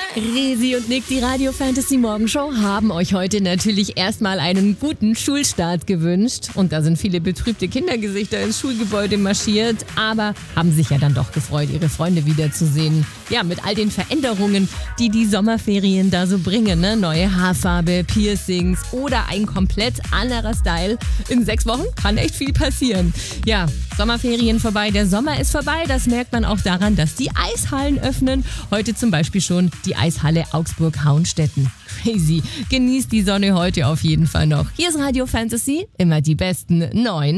Resi und Nick, die Radio Fantasy Morgenshow, haben euch heute natürlich erstmal einen guten Schulstart gewünscht. Und da sind viele betrübte Kindergesichter ins Schulgebäude marschiert, aber haben sich ja dann doch gefreut, ihre Freunde wiederzusehen. Ja, mit all den Veränderungen, die die Sommerferien da so bringen, ne? Neue Haarfarbe, Piercings oder ein komplett anderer Style. In 6 Wochen kann echt viel passieren. Ja, Sommerferien vorbei, der Sommer ist vorbei. Das merkt man auch daran, dass die Eishallen öffnen. Heute zum Beispiel schon die Eishalle Augsburg-Hauenstetten. Crazy. Genießt die Sonne heute auf jeden Fall noch. Hier ist Radio Fantasy, immer die besten 9.